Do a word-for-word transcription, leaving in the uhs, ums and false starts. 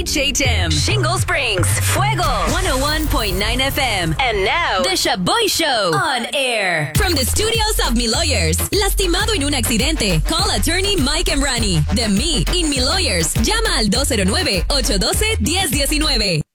H H M, Shingle Springs, Fuego, one oh one point nine F M. And now, The Shaboy Show on air. From the studios of Mi Lawyers. Lastimado en un accidente. Call attorney Mike Emrani. De Me in Mi Lawyers. Llama al two oh nine, eight one two, one oh one oh one nueve.